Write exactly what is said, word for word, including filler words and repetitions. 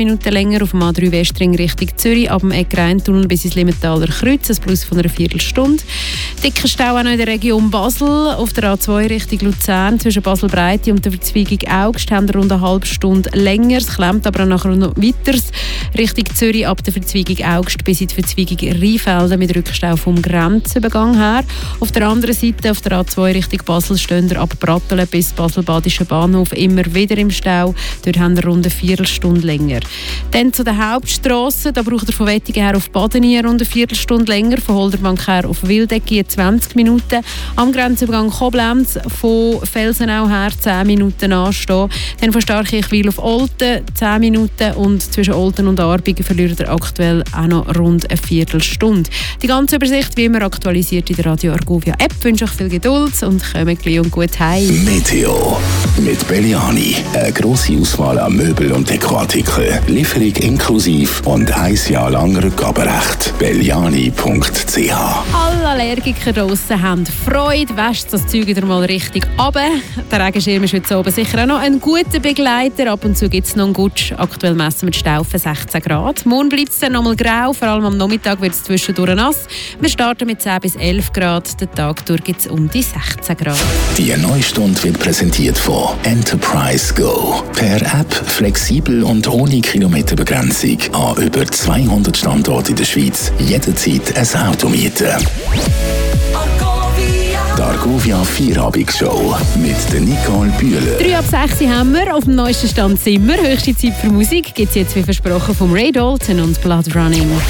Minuten länger. Auf dem A drei Westring Richtung Zürich, ab dem Eck Rheintunnel bis ins Limmentaler Kreuz, ein Plus von einer Viertelstunde. Dicker Stau auch noch in der Region Basel. Auf der A zwei Richtung Luzern zwischen Basel-Breite und der Verzweigung Augst haben wir rund eine halbe Stunde länger. Es klemmt aber auch nachher noch weiter Richtung Zürich ab der Verzweigung Augst bis in die Verzweigung Rheinfelden mit Rückstau vom Grenzübergang her. Auf der anderen Seite, auf der A zwei Richtung Basel, stehen wir ab Brattelen bis Basel-Badischen Bahnhof immer wieder im Stau. Dort haben wir rund eine Viertelstunde länger. Dann zu den Hauptstrassen. Da braucht ihr von Wettigen her auf Badeni rund eine Viertelstunde länger. Von Holderbank her auf Wildeggi zwanzig Minuten. Am Grenzübergang Koblenz von Felsenau her zehn Minuten anstehen. Dann von Starkirchwil auf Olten zehn Minuten. Und zwischen Olten und Arbingen verliert ihr aktuell auch noch rund eine Viertelstunde. Die ganze Übersicht wie immer aktualisiert in der Radio Argovia App. Ich wünsche euch viel Geduld und kommt gleich und gut heim. Meteo mit Belliani. Eine grosse Auswahl an Möbel- und Dekoartikeln. Lieferung inklusive und ein Jahr lang Rückgaberecht. belliani punkt c h. Alle Allergiker draussen haben Freude. Wäscht das Zeug wieder mal richtig runter. Der Regenschirm ist heute oben sicher auch noch ein guter Begleiter. Ab und zu gibt es noch einen Gutsch. Aktuell messen wir die Staufen sechzehn Grad. Morgen bleibt es dann noch mal grau. Vor allem am Nachmittag wird es zwischendurch nass. Wir starten mit zehn bis elf Grad. Den Tag durch gibt es um die sechzehn Grad. Die neue Stunde wird präsentiert von Enterprise Go. Per App flexibel und ohne Kilometerbegrenzung an über zweihundert Standorte in der Schweiz jederzeit ein Auto mieten. Die Argovia Vierabendshow mit der Nicole Bühler. drei ab sechs haben wir. Auf dem neuesten Stand sind wir. Höchste Zeit für Musik gibt es jetzt wie versprochen vom Ray Dalton und Blood Running.